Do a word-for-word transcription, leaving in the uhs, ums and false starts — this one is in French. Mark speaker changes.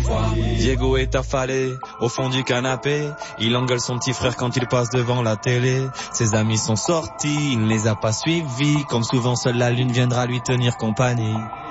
Speaker 1: Diego est affalé au fond du canapé. Il engueule son petit frère quand il passe devant la télé. Ses amis sont sortis, il ne les a pas suivis. Comme souvent seule la lune viendra lui tenir compagnie.